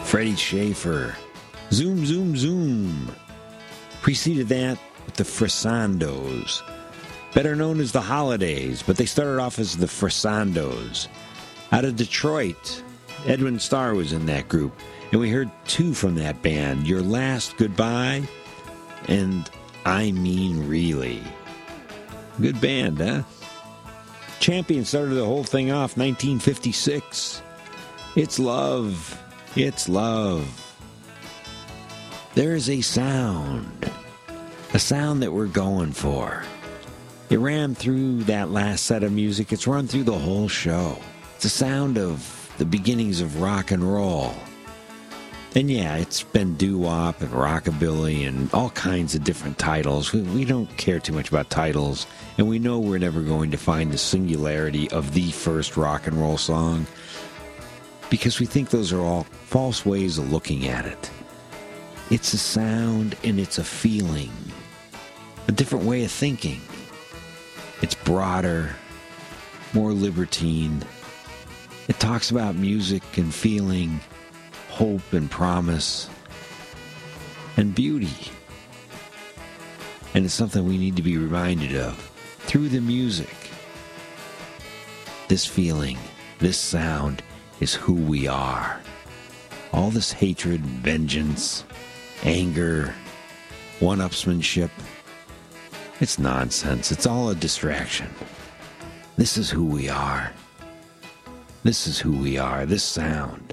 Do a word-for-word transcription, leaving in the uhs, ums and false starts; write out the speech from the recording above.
Freddie Schaefer. Zoom, zoom, zoom. Preceded that with the Frisandos, better known as the Holidays, but they started off as the Frisandos. Out of Detroit, Edwin Starr was in that group, and we heard two from that band, Your Last Goodbye and I Mean Really. Good band, huh? Champion started the whole thing off nineteen fifty-six. It's love. It's love. There is a sound. A sound that we're going for. It ran through that last set of music. It's run through the whole show. It's the sound of the beginnings of rock and roll. And yeah, it's been doo-wop and rockabilly and all kinds of different titles. We, we don't care too much about titles, and we know we're never going to find the singularity of the first rock and roll song because we think those are all false ways of looking at it. It's a sound and it's a feeling, a different way of thinking. It's broader, more libertine. It talks about music and feeling, hope and promise, and beauty. And it's something we need to be reminded of through the music. This feeling, this sound is who we are. All this hatred, vengeance, anger, one-upsmanship, it's nonsense. It's all a distraction. This is who we are. This is who we are. This sound.